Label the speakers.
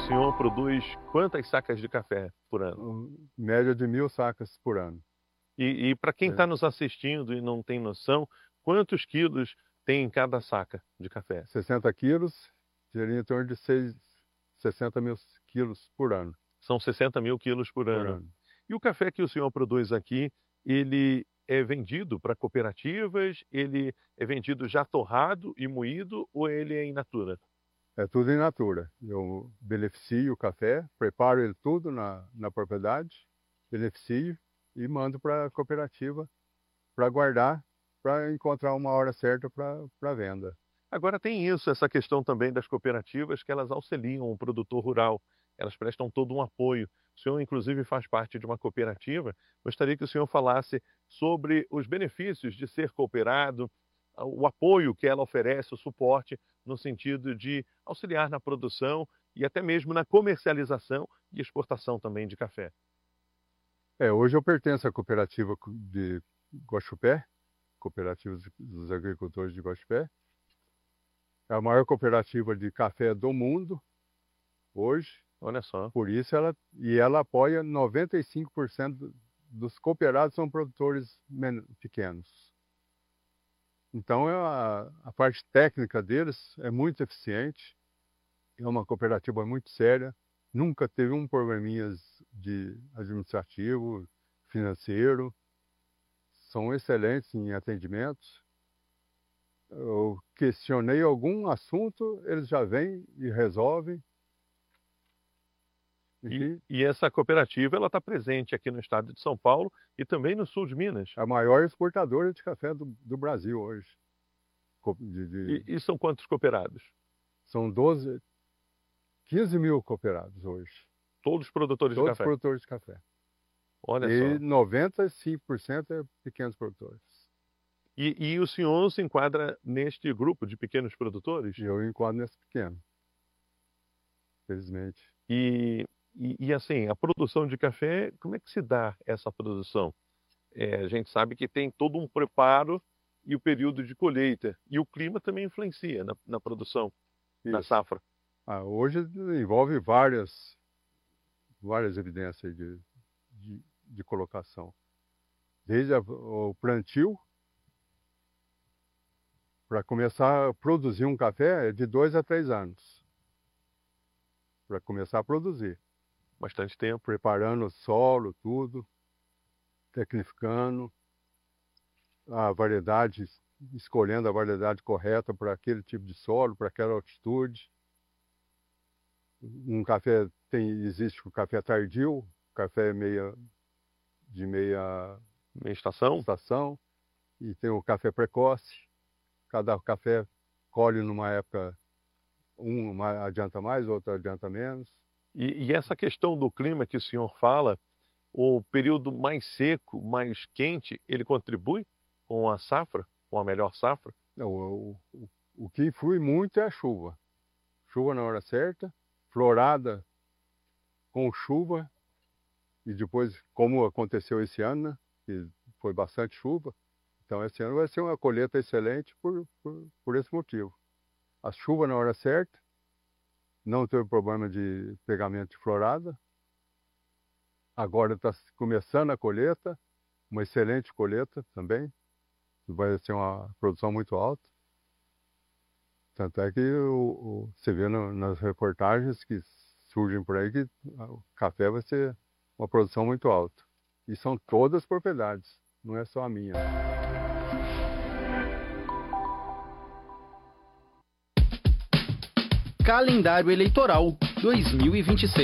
Speaker 1: senhor produz quantas sacas de café por ano?
Speaker 2: Média de 1.000 sacas por ano.
Speaker 1: E para quem está nos assistindo e não tem noção, quantos quilos tem em cada saca de café?
Speaker 2: 60 quilos, seria em torno de 60 mil quilos por ano.
Speaker 1: São 60 mil quilos por ano. E o café que o senhor produz aqui, ele é vendido para cooperativas? Ele é vendido já torrado e moído ou ele é in natura?
Speaker 2: É tudo in natura. Eu beneficio o café, preparo ele tudo na propriedade, beneficio e mando para a cooperativa para guardar, para encontrar uma hora certa para venda.
Speaker 1: Agora tem isso, essa questão também das cooperativas, que elas auxiliam o produtor rural, elas prestam todo um apoio. O senhor, inclusive, faz parte de uma cooperativa. Gostaria que o senhor falasse sobre os benefícios de ser cooperado, o apoio que ela oferece, o suporte, no sentido de auxiliar na produção e até mesmo na comercialização e exportação também de café.
Speaker 2: Hoje eu pertenço à cooperativa de Guaxupé, Cooperativa dos Agricultores de Guaxupé. É a maior cooperativa de café do mundo hoje.
Speaker 1: Olha só.
Speaker 2: Por isso ela apoia 95% dos cooperados são produtores pequenos. Então a parte técnica deles é muito eficiente. É uma cooperativa muito séria. Nunca teve um probleminha de administrativo, financeiro. São excelentes em atendimentos. Eu questionei algum assunto, eles já vêm e resolvem.
Speaker 1: E essa cooperativa está presente aqui no estado de São Paulo e também no sul de Minas.
Speaker 2: A maior exportadora de café do Brasil hoje.
Speaker 1: E são quantos cooperados?
Speaker 2: São 15 mil cooperados hoje.
Speaker 1: Todos produtores de café?
Speaker 2: Todos produtores de café.
Speaker 1: Olha só.
Speaker 2: E 95% é pequenos produtores.
Speaker 1: E o senhor se enquadra neste grupo de pequenos produtores?
Speaker 2: Eu enquadro nesse pequeno, felizmente.
Speaker 1: E assim, a produção de café, como é que se dá essa produção? A gente sabe que tem todo um preparo e o período de colheita. E o clima também influencia na produção, na safra.
Speaker 2: Hoje envolve várias evidências de colocação. Desde o plantio, para começar a produzir um café é de 2 a 3 anos. Para começar a produzir.
Speaker 1: Bastante tempo.
Speaker 2: Preparando o solo, tudo, tecnificando a variedade, escolhendo a variedade correta para aquele tipo de solo, para aquela altitude. Um café existe o café tardio, café de meia estação, e tem o café precoce. Cada café colhe numa época, um adianta mais, outro adianta menos.
Speaker 1: E essa questão do clima que o senhor fala, o período mais seco, mais quente, ele contribui com a safra, com a melhor safra?
Speaker 2: Não, o que influi muito é a chuva. Chuva na hora certa, florada com chuva, e depois, como aconteceu esse ano, né, que foi bastante chuva, então esse ano vai ser uma colheita excelente por esse motivo. A chuva na hora certa, não teve problema de pegamento de florada. Agora está começando a colheita, uma excelente colheita também. Vai ser uma produção muito alta. Tanto é que você vê nas reportagens que surgem por aí que o café vai ser uma produção muito alta. E são todas propriedades, não é só a minha.
Speaker 3: Calendário Eleitoral 2026.